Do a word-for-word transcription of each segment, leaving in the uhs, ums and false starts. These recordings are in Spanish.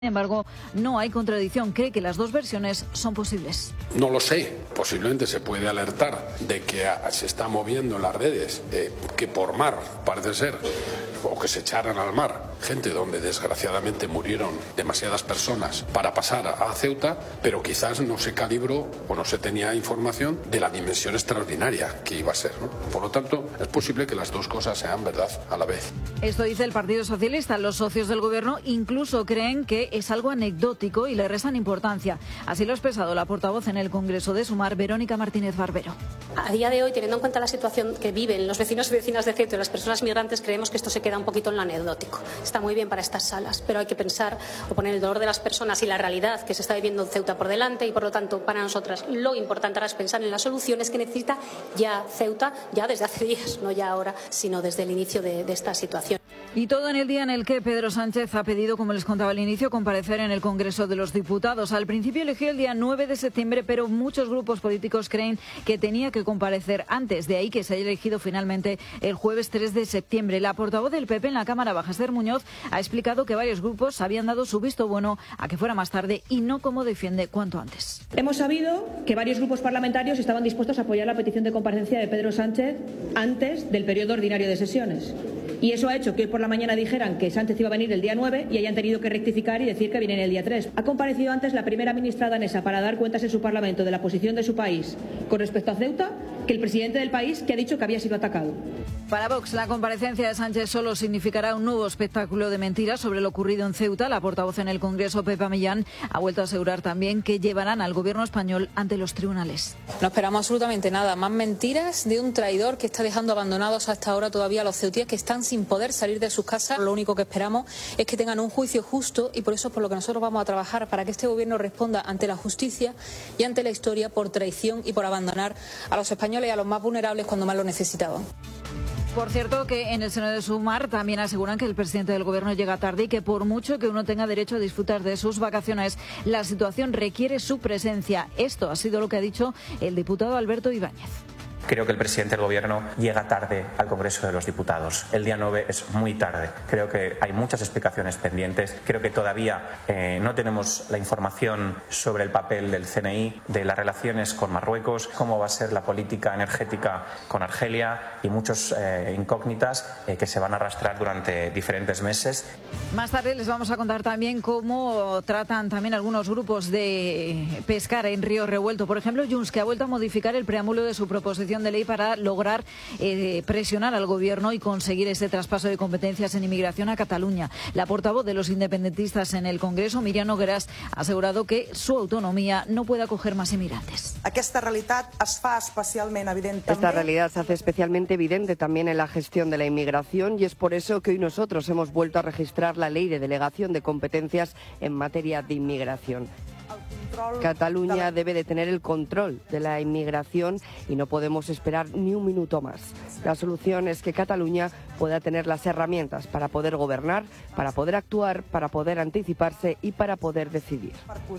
Sin embargo, no hay contradicción. Cree que las dos versiones son posibles. No lo sé. Posiblemente se puede alertar de que se está moviendo en las redes, eh, que por mar, parece ser, o que se echaran al mar gente donde desgraciadamente murieron demasiadas personas para pasar a Ceuta, pero quizás no se calibró o no se tenía información de la dimensión extraordinaria que iba a ser, ¿no? Por lo tanto, es posible que las dos cosas sean verdad a la vez. Esto dice el Partido Socialista. Los socios del Gobierno incluso creen que es algo anecdótico y le restan importancia. Así lo ha expresado la portavoz en el Congreso de Sumar, Verónica Martínez Barbero. A día de hoy, teniendo en cuenta la situación que viven los vecinos y vecinas de Ceuta y las personas migrantes, creemos que esto se queda un poquito en lo anecdótico. Está muy bien para estas salas, pero hay que pensar o poner el dolor de las personas y la realidad que se está viviendo en Ceuta por delante, y por lo tanto para nosotras lo importante ahora es pensar en las soluciones que necesita ya Ceuta, ya desde hace días, no ya ahora, sino desde el inicio de, de esta situación. Y todo en el día en el que Pedro Sánchez ha pedido, como les contaba al inicio, comparecer en el Congreso de los Diputados. Al principio eligió el día nueve de septiembre, pero muchos grupos políticos creen que tenía que comparecer antes. De ahí que se haya elegido finalmente el jueves tres de septiembre. La portavoz del P P en la Cámara, Baja Esther Muñoz, ha explicado que varios grupos habían dado su visto bueno a que fuera más tarde y no como defiende cuanto antes. Hemos sabido que varios grupos parlamentarios estaban dispuestos a apoyar la petición de comparecencia de Pedro Sánchez antes del periodo ordinario de sesiones. Y eso ha hecho que hoy por la mañana dijeran que Sánchez iba a venir el día nueve y hayan tenido que rectificar y decir que viene el día tres. Ha comparecido antes la primera ministra danesa para dar cuentas en su Parlamento de la posición de su país con respecto a Ceuta que el presidente del país, que ha dicho que había sido atacado. Para Vox, la comparecencia de Sánchez solo significará un nuevo espectáculo de mentiras sobre lo ocurrido en Ceuta. La portavoz en el Congreso, Pepa Millán, ha vuelto a asegurar también que llevarán al gobierno español ante los tribunales. No esperamos absolutamente nada, más mentiras de un traidor que está dejando abandonados hasta ahora todavía a los ceutíes que están sin poder salir de sus casas. Lo único que esperamos es que tengan un juicio justo, y por eso es por lo que nosotros vamos a trabajar, para que este gobierno responda ante la justicia y ante la historia por traición y por abandonar a los españoles y a los más vulnerables cuando más lo necesitaban. Por cierto, que en el seno de Sumar también aseguran que el presidente del Gobierno llega tarde y que por mucho que uno tenga derecho a disfrutar de sus vacaciones, la situación requiere su presencia. Esto ha sido lo que ha dicho el diputado Alberto Ibáñez. Creo que el presidente del Gobierno llega tarde al Congreso de los Diputados. El día nueve es muy tarde. Creo que hay muchas explicaciones pendientes. Creo que todavía eh, no tenemos la información sobre el papel del C N I, de las relaciones con Marruecos, cómo va a ser la política energética con Argelia y muchas eh, incógnitas eh, que se van a arrastrar durante diferentes meses. Más tarde les vamos a contar también cómo tratan también algunos grupos de pescar en Río Revuelto. Por ejemplo, Junts, que ha vuelto a modificar el preámbulo de su proposición de ley para lograr eh, presionar al Gobierno y conseguir ese traspaso de competencias en inmigración a Cataluña. La portavoz de los independentistas en el Congreso, Míriam Nogueras, ha asegurado que su autonomía no puede acoger más inmigrantes. Esta realidad Esta realidad se hace especialmente evidente también en la gestión de la inmigración, y es por eso que hoy nosotros hemos vuelto a registrar la ley de delegación de competencias en materia de inmigración. Cataluña debe de tener el control de la inmigración y no podemos esperar ni un minuto más. La solución es que Cataluña pueda tener las herramientas para poder gobernar, para poder actuar, para poder anticiparse y para poder decidir.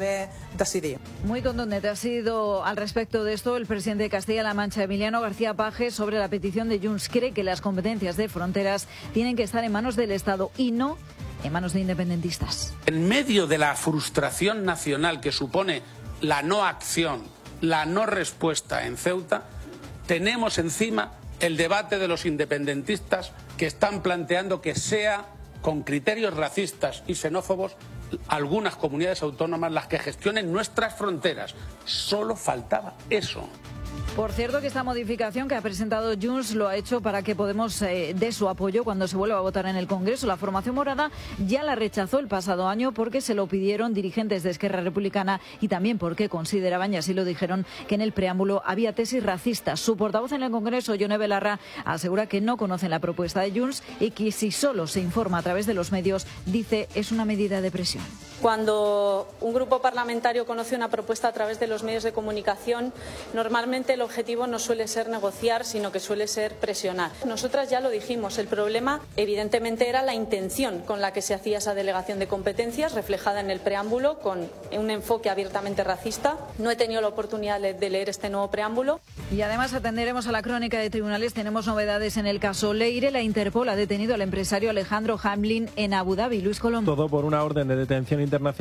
Muy contundente ha sido al respecto de esto el presidente de Castilla-La Mancha, Emiliano García Paje, sobre la petición de Junts. Cree que las competencias de fronteras tienen que estar en manos del Estado y no en manos de independentistas. En medio de la frustración nacional que supone la no acción, la no respuesta en Ceuta, tenemos encima el debate de los independentistas que están planteando que sea con criterios racistas y xenófobos algunas comunidades autónomas las que gestionen nuestras fronteras. Solo faltaba eso. Por cierto, que esta modificación que ha presentado Junts lo ha hecho para que Podemos eh, dé su apoyo cuando se vuelva a votar en el Congreso. La formación morada ya la rechazó el pasado año porque se lo pidieron dirigentes de Esquerra Republicana y también porque consideraban, y así lo dijeron, que en el preámbulo había tesis racistas. Su portavoz en el Congreso, Yone Belarra, asegura que no conocen la propuesta de Junts y que si solo se informa a través de los medios, dice, es una medida de presión. Cuando un grupo parlamentario conoce una propuesta a través de los medios de comunicación, normalmente el objetivo no suele ser negociar, sino que suele ser presionar. Nosotras ya lo dijimos, el problema evidentemente era la intención con la que se hacía esa delegación de competencias, reflejada en el preámbulo, con un enfoque abiertamente racista. No he tenido la oportunidad de leer este nuevo preámbulo. Y además atenderemos a la crónica de tribunales. Tenemos novedades en el caso Leire. La Interpol ha detenido al empresario Alejandro Hamlin en Abu Dhabi. Luis Colombo. Todo por una orden de detención internacional internacional